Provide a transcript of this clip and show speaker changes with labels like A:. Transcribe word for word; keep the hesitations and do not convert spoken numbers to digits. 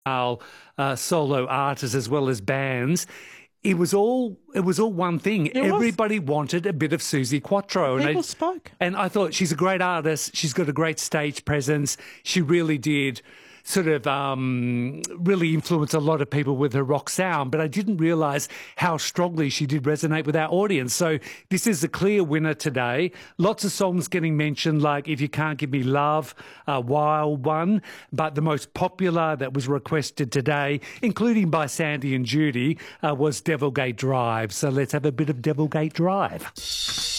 A: uh, solo artists as well as bands. It was all it was all one thing.
B: It was.
A: Everybody wanted a bit of Susie Quattro.
B: People
A: and I,
B: spoke.
A: And I thought she's a great artist. She's got a great stage presence. She really did sort of um, really influence a lot of people with her rock sound, but I didn't realise how strongly she did resonate with our audience. So this is a clear winner today. Lots of songs getting mentioned, like If You Can't Give Me Love, uh, Wild One, but the most popular that was requested today, including by Sandy and Judy, uh, was Devilgate Drive. So let's have a bit of Devilgate Drive.